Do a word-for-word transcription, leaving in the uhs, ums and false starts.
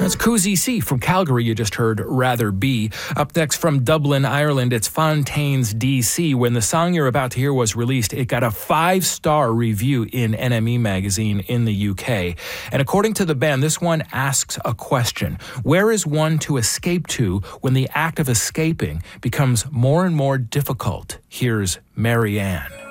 That's Cousy C from Calgary. You just heard Rather Be. Up next from Dublin, Ireland, it's Fontaines D C. When the song you're about to hear was released, it got a five-star review in N M E magazine in the U K. And according to the band, this one asks a question. Where is one to escape to when the act of escaping becomes more and more difficult? Here's Marianne.